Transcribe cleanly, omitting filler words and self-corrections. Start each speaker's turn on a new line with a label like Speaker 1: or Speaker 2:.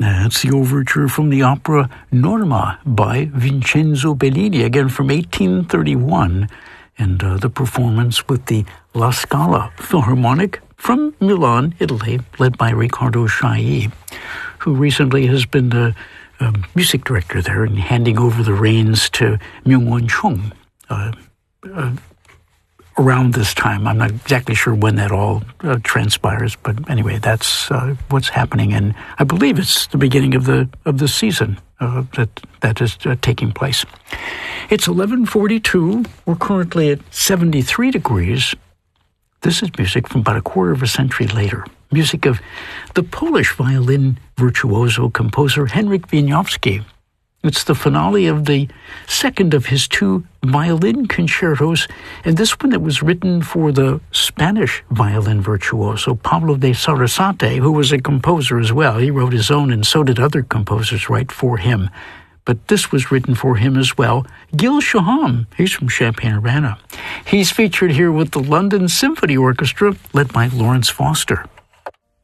Speaker 1: That's the overture from the opera Norma by Vincenzo Bellini, again from 1831, and the performance with the La Scala Philharmonic from Milan, Italy, led by Riccardo Chailly, who recently has been the music director there and handing over the reins to Myung-Whun Chung around this time. I'm not exactly sure when that all transpires, but anyway, that's what's happening, and I believe it's the beginning of the season that is taking place. It's 11:42. We're currently at 73 degrees. This is music from about a quarter of a century later. Music of the Polish violin virtuoso composer Henryk Wieniawski. It's the finale of the second of his two violin concertos, and this one that was written for the Spanish violin virtuoso Pablo de Sarasate, who was a composer as well. He wrote his own, and so did other composers write for him. But this was written for him as well. Gil Shaham, he's from Champaign-Urbana. He's featured here with the London Symphony Orchestra, led by Lawrence Foster.